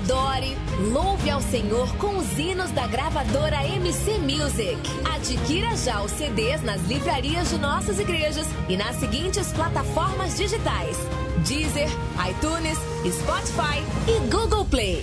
adore, louve ao Senhor com os hinos da gravadora MC Music. Adquira já os CDs nas livrarias de nossas igrejas e nas seguintes plataformas digitais: Deezer, iTunes, Spotify e Google Play.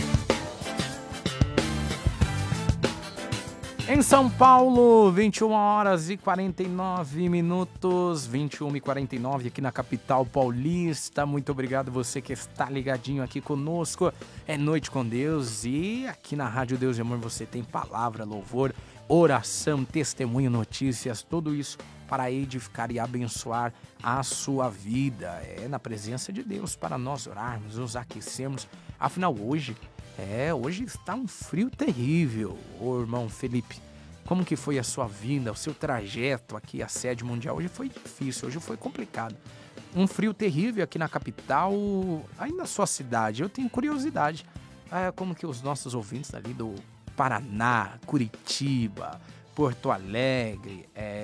Em São Paulo, 21 horas e 49 minutos, 21 e 49 aqui na capital paulista. Muito obrigado você que está ligadinho aqui conosco. É Noite com Deus e aqui na Rádio Deus e Amor você tem palavra, louvor, oração, testemunho, notícias, tudo isso para edificar e abençoar a sua vida. É na presença de Deus para nós orarmos, nos aquecermos. Afinal, hoje está um frio terrível. Ô irmão Felipe, como que foi a sua vida, o seu trajeto aqui à sede mundial? Hoje foi difícil, hoje foi complicado. Um frio terrível aqui na capital, aí na sua cidade. Eu tenho curiosidade, como que os nossos ouvintes ali do Paraná, Curitiba, Porto Alegre,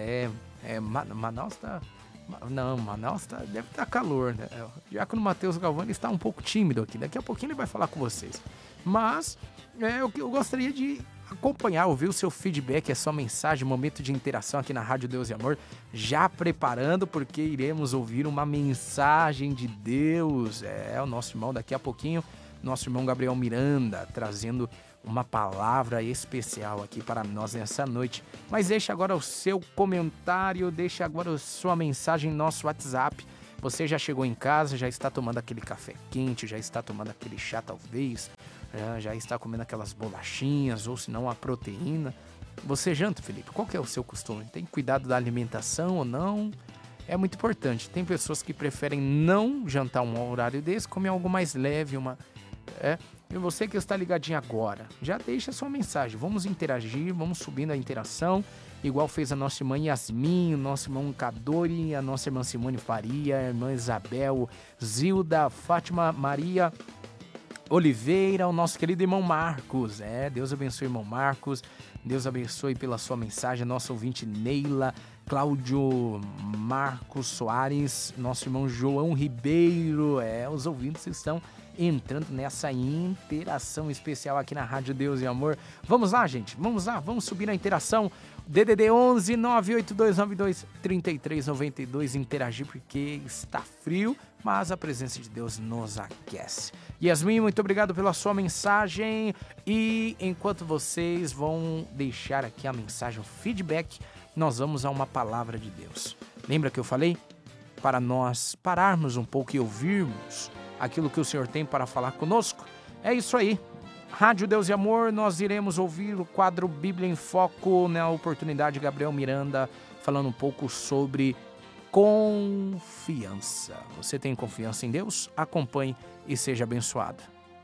Manaus tá... Não, Manaus deve estar calor, né? Já que o Matheus Galvani está um pouco tímido aqui, daqui a pouquinho ele vai falar com vocês. Mas eu gostaria de acompanhar, ouvir o seu feedback, a sua mensagem, momento de interação aqui na Rádio Deus e Amor, já preparando porque iremos ouvir uma mensagem de Deus. O nosso irmão daqui a pouquinho, nosso irmão Gabriel Miranda, trazendo uma palavra especial aqui para nós nessa noite. Mas deixa agora o seu comentário, deixa agora a sua mensagem no nosso WhatsApp. Você já chegou em casa, já está tomando aquele café quente, já está tomando aquele chá talvez, já está comendo aquelas bolachinhas ou se não a proteína. Você janta, Felipe? Qual que é o seu costume? Tem cuidado da alimentação ou não? É muito importante. Tem pessoas que preferem não jantar um horário desse, comer algo mais leve, E você que está ligadinho agora, já deixa a sua mensagem. Vamos interagir, vamos subindo a interação, igual fez a nossa irmã Yasmin, o nosso irmão Cadori, a nossa irmã Simone Faria, a irmã Isabel, Zilda, Fátima Maria Oliveira, o nosso querido irmão Marcos. Deus abençoe, irmão Marcos. Deus abençoe pela sua mensagem. Nosso ouvinte Neila, Cláudio Marcos Soares, nosso irmão João Ribeiro. Os ouvintes estão entrando nessa interação especial aqui na Rádio Deus e Amor. Vamos lá, gente. Vamos lá. Vamos subir na interação. DDD 11 98292 3392. Interagir porque está frio, mas a presença de Deus nos aquece. Yasmin, muito obrigado pela sua mensagem. E enquanto vocês vão deixar aqui a mensagem, o feedback, nós vamos a uma palavra de Deus. Lembra que eu falei? Para nós pararmos um pouco e ouvirmos aquilo que o Senhor tem para falar conosco. É isso aí. Rádio Deus e Amor, nós iremos ouvir o quadro Bíblia em Foco, na oportunidade Gabriel Miranda, falando um pouco sobre confiança. Você tem confiança em Deus? Acompanhe e seja abençoado.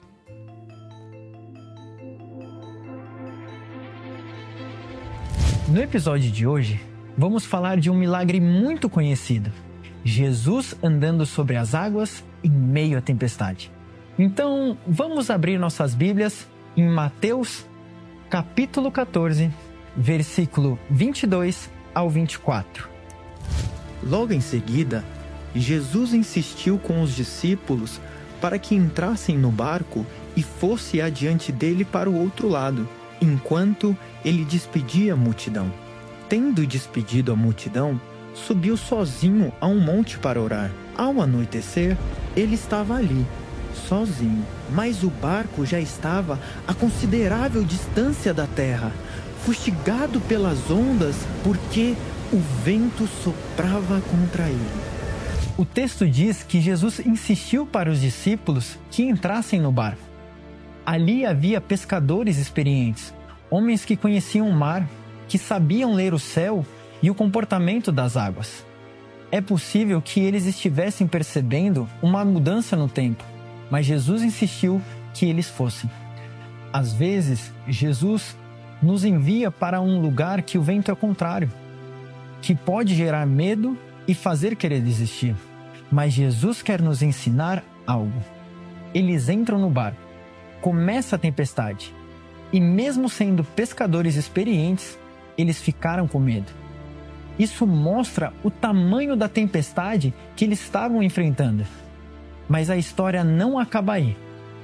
No episódio de hoje, vamos falar de um milagre muito conhecido: Jesus andando sobre as águas em meio à tempestade. Então, vamos abrir nossas Bíblias em Mateus, capítulo 14, versículo 22 ao 24. Logo em seguida, Jesus insistiu com os discípulos para que entrassem no barco e fosse adiante dele para o outro lado, enquanto ele despedia a multidão. Tendo despedido a multidão, subiu sozinho a um monte para orar. Ao anoitecer, ele estava ali, sozinho, mas o barco já estava a considerável distância da terra, fustigado pelas ondas, porque o vento soprava contra ele. O texto diz que Jesus insistiu para os discípulos que entrassem no barco. Ali havia pescadores experientes, homens que conheciam o mar, que sabiam ler o céu e o comportamento das águas. É possível que eles estivessem percebendo uma mudança no tempo, mas Jesus insistiu que eles fossem. Às vezes, Jesus nos envia para um lugar que o vento é contrário, que pode gerar medo e fazer querer desistir. Mas Jesus quer nos ensinar algo. Eles entram no barco, começa a tempestade, e mesmo sendo pescadores experientes, eles ficaram com medo. Isso mostra o tamanho da tempestade que eles estavam enfrentando. Mas a história não acaba aí.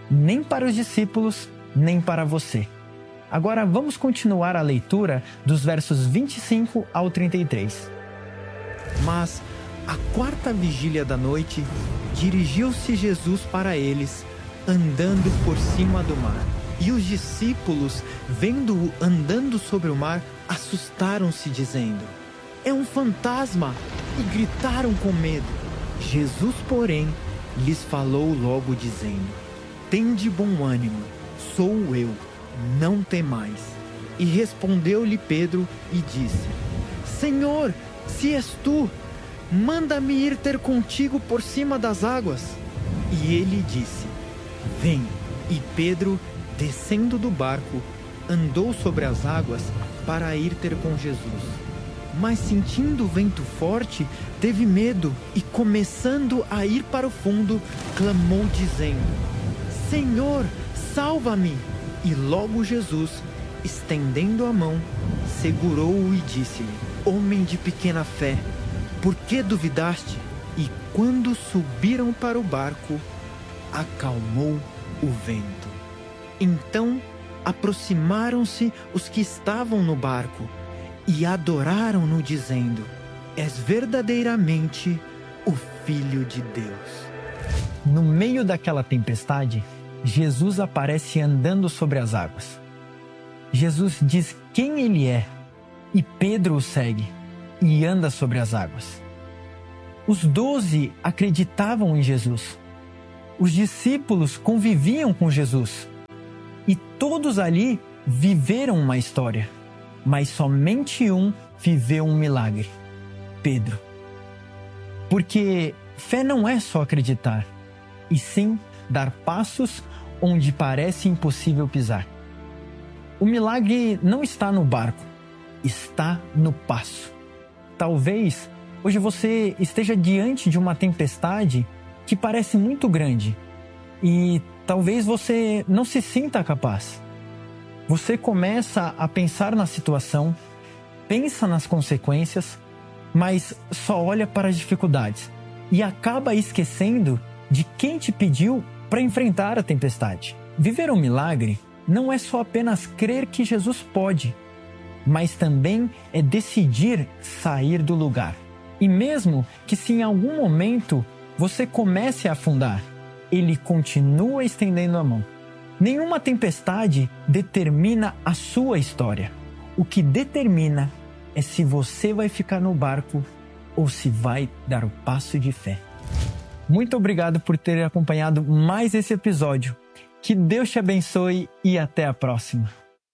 nem para os discípulos, nem para você. Agora vamos continuar a leitura dos versos 25 ao 33. Mas, à quarta vigília da noite, dirigiu-se Jesus para eles, andando por cima do mar. E os discípulos, vendo-o andando sobre o mar, assustaram-se, dizendo: "É um fantasma!" e gritaram com medo. Jesus, porém, lhes falou logo, dizendo: "Tende bom ânimo, sou eu, não temais." E respondeu-lhe Pedro e disse: "Senhor, se és tu, manda-me ir ter contigo por cima das águas." E ele disse: "Vem." E Pedro, descendo do barco, andou sobre as águas para ir ter com Jesus. Mas sentindo o vento forte, teve medo e, começando a ir para o fundo, clamou dizendo: "Senhor, salva-me!" E logo Jesus, estendendo a mão, segurou-o e disse-lhe: "Homem de pequena fé, por que duvidaste?" E quando subiram para o barco, acalmou o vento. Então aproximaram-se os que estavam no barco e adoraram-no, dizendo: "És verdadeiramente o Filho de Deus." No meio daquela tempestade, Jesus aparece andando sobre as águas. Jesus diz quem ele é e Pedro o segue e anda sobre as águas. Os 12 acreditavam em Jesus. Os discípulos conviviam com Jesus. E todos ali viveram uma história. Mas somente um viveu um milagre: Pedro. Porque fé não é só acreditar, e sim dar passos onde parece impossível pisar. O milagre não está no barco, está no passo. Talvez hoje você esteja diante de uma tempestade que parece muito grande e talvez você não se sinta capaz. Você começa a pensar na situação, pensa nas consequências, mas só olha para as dificuldades e acaba esquecendo de quem te pediu para enfrentar a tempestade. Viver um milagre não é só apenas crer que Jesus pode, mas também é decidir sair do lugar. E mesmo que se em algum momento você comece a afundar, ele continua estendendo a mão. Nenhuma tempestade determina a sua história. O que determina é se você vai ficar no barco ou se vai dar o passo de fé. Muito obrigado por ter acompanhado mais esse episódio. Que Deus te abençoe e até a próxima.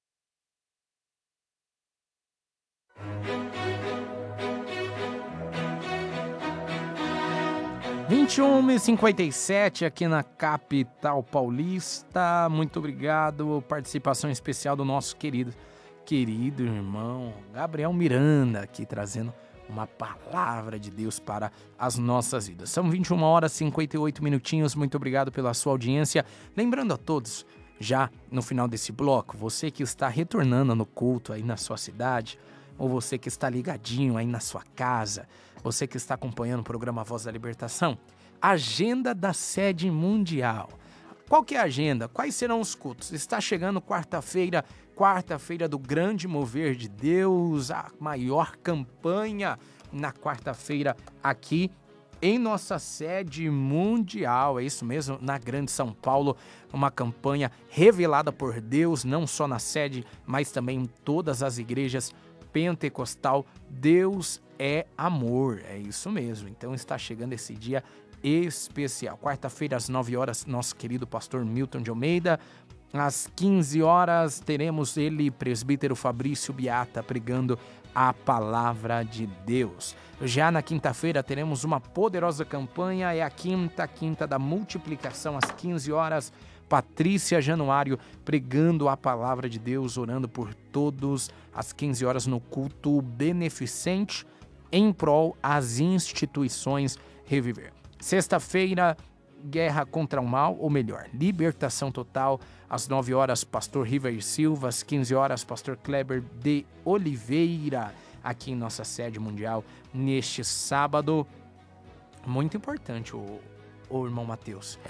h 57 aqui na capital paulista. Muito obrigado. Participação especial do nosso querido irmão Gabriel Miranda, aqui trazendo uma palavra de Deus para as nossas vidas. São 21 horas e 58 minutinhos. Muito obrigado pela sua audiência. Lembrando a todos, já no final desse bloco, você que está retornando no culto aí na sua cidade, ou você que está ligadinho aí na sua casa, você que está acompanhando o programa Voz da Libertação, agenda da sede mundial. Qual que é a agenda? Quais serão os cultos? Está chegando quarta-feira do grande mover de Deus, a maior campanha na quarta-feira aqui em nossa sede mundial. É isso mesmo, na Grande São Paulo, uma campanha revelada por Deus, não só na sede, mas também em todas as igrejas pentecostal. Deus é amor, é isso mesmo. Então está chegando esse dia especial. Quarta-feira às 9 horas, nosso querido pastor Milton de Almeida. Às 15 horas teremos ele, presbítero Fabrício Biata, pregando a palavra de Deus. Já na quinta-feira teremos uma poderosa campanha, é a quinta da multiplicação, às 15 horas, Patrícia Januário pregando a palavra de Deus, orando por todos, às 15 horas no culto beneficente em prol às instituições Reviver. Sexta-feira, Guerra contra o Mal, ou melhor, Libertação Total, às 9 horas, pastor River Silva, às 15 horas, pastor Kleber de Oliveira, aqui em nossa sede mundial, neste sábado. Muito importante, o irmão Mateus.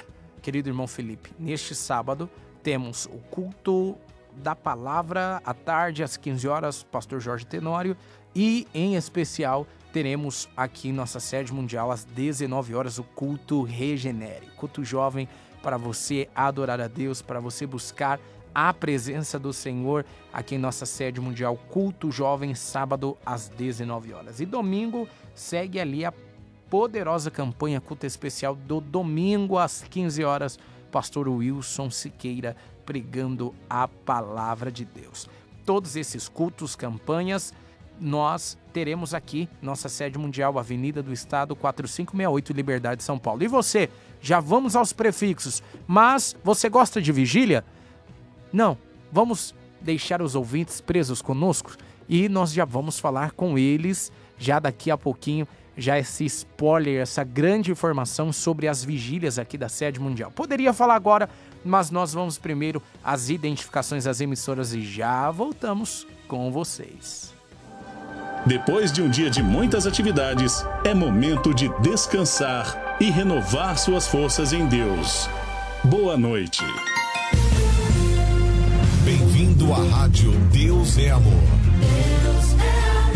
querido irmão Felipe, neste sábado temos o culto da palavra à tarde, às 15 horas, pastor Jorge Tenório, e em especial teremos aqui em nossa sede mundial às 19 horas o culto Regenere, culto jovem para você adorar a Deus, para você buscar a presença do Senhor aqui em nossa sede mundial, culto jovem, sábado às 19 horas. E domingo segue ali a poderosa campanha culto especial do domingo às 15 horas, pastor Wilson Siqueira pregando a palavra de Deus. Todos esses cultos, campanhas, nós teremos aqui, nossa sede mundial, Avenida do Estado, 4568, Liberdade, São Paulo. E você, já vamos aos prefixos, mas você gosta de vigília? Não, vamos deixar os ouvintes presos conosco e nós já vamos falar com eles, já daqui a pouquinho, já esse spoiler, essa grande informação sobre as vigílias aqui da sede mundial. Poderia falar agora, mas nós vamos primeiro às identificações das emissoras e já voltamos com vocês. Depois de um dia de muitas atividades, é momento de descansar e renovar suas forças em Deus. Boa noite. Bem-vindo à Rádio Deus é Amor. Deus é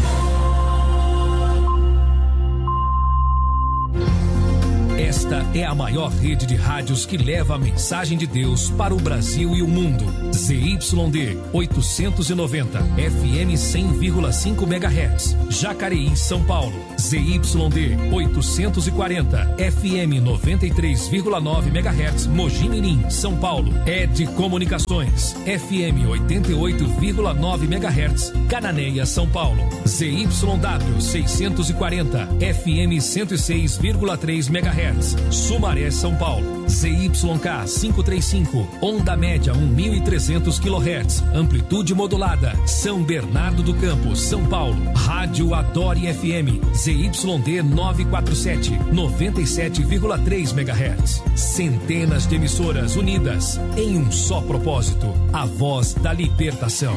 Esta é a maior rede de rádios que leva a mensagem de Deus para o Brasil e o mundo. ZYD 890, FM 100,5 MHz, Jacareí, São Paulo. ZYD 840, FM 93,9 MHz, Mogi Mirim, São Paulo. ED Comunicações, FM 88,9 MHz, Cananéia, São Paulo. ZYW 640, FM 106,3 MHz, Sumaré, São Paulo. ZYK 535, onda média 1.300 kHz, amplitude modulada, São Bernardo do Campo, São Paulo. Rádio Adore FM, ZYD 947, 97,3 MHz. Centenas de emissoras unidas em um só propósito, a voz da libertação.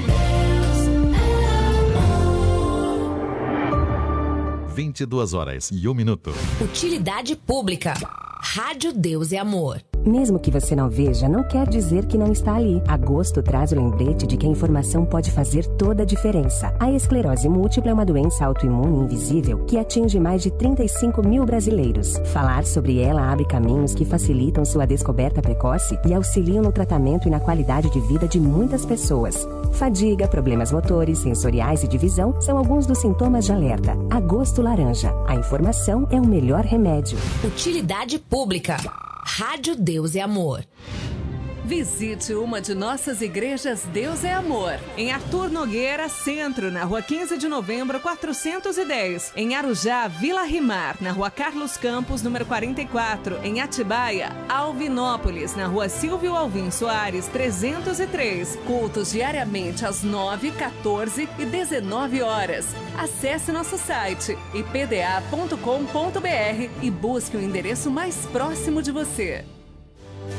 22h01. Utilidade pública. Rádio Deus é Amor. Mesmo que você não veja, não quer dizer que não está ali. Agosto traz o lembrete de que a informação pode fazer toda a diferença. A esclerose múltipla é uma doença autoimune invisível que atinge mais de 35 mil brasileiros. Falar sobre ela abre caminhos que facilitam sua descoberta precoce e auxiliam no tratamento e na qualidade de vida de muitas pessoas. Fadiga, problemas motores, sensoriais e de visão são alguns dos sintomas de alerta. Agosto laranja. A informação é o melhor remédio. Utilidade pública. Rádio Deus é Amor. Visite uma de nossas igrejas Deus é Amor. Em Arthur Nogueira, Centro, na Rua 15 de Novembro, 410. Em Arujá, Vila Rimar, na Rua Carlos Campos, número 44. Em Atibaia, Alvinópolis, na Rua Silvio Alvim Soares, 303. Cultos diariamente às 9, 14 e 19 horas. Acesse nosso site ipda.com.br e busque o endereço mais próximo de você.